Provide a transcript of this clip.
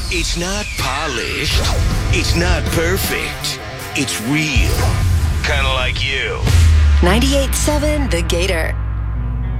It's not polished. It's not perfect. It's real. Kind of like you. 98.7 The Gator.